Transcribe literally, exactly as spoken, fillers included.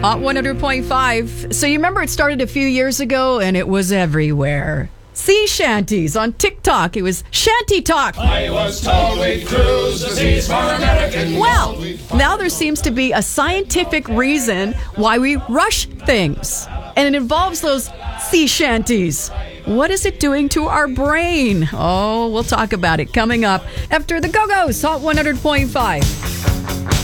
Hot one hundred point five. So you remember it started a few years ago and it was everywhere. Sea shanties on TikTok. It was Shanty Talk. I was told we'd cruise the seas for American. Well, now there seems to be a scientific reason why we rush things. And it involves those sea shanties. What is it doing to our brain? Oh, we'll talk about it coming up after the Go-Go's Hot one hundred point five.